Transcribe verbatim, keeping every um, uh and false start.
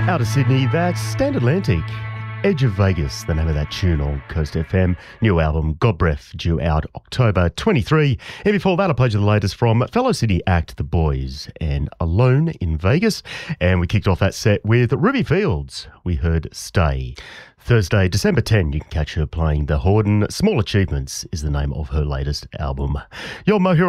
Out of Sydney, that's Stand Atlantic. Edge of Vegas, the name of that tune on Coast F M. New album, God Breath, due out October twenty-third. And before that, I played you the latest from fellow Sydney act The Boys and Alone in Vegas. And we kicked off that set with Ruby Fields. We heard Stay. Thursday, December tenth, you can catch her playing the Hordern. Small Achievements is the name of her latest album. You're Mo here